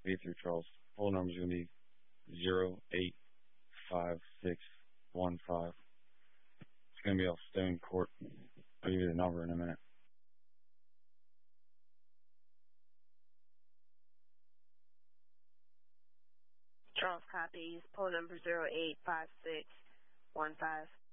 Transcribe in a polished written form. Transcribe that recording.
Hey through Charles. Poll number is going to be 085615. It's going to be off Stone Court. I'll give you the number in a minute. Charles copies. Poll number 085615.